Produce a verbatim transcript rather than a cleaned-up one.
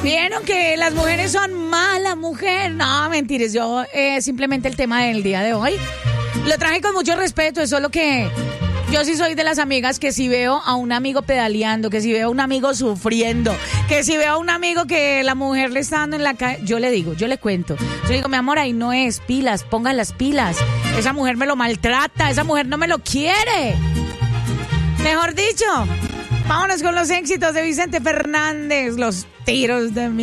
Vieron que las mujeres son mala mujer. No, mentiras, yo eh, simplemente el tema del día de hoy lo traje con mucho respeto, es solo que yo sí soy de las amigas que si veo a un amigo pedaleando, que si veo a un amigo sufriendo, que si veo a un amigo que la mujer le está dando en la calle, yo le digo, yo le cuento. Yo digo, mi amor, ahí no es, pilas, pongan las pilas. Esa mujer me lo maltrata, esa mujer no me lo quiere. Mejor dicho, vámonos con los éxitos de Vicente Fernández, los tiros de mi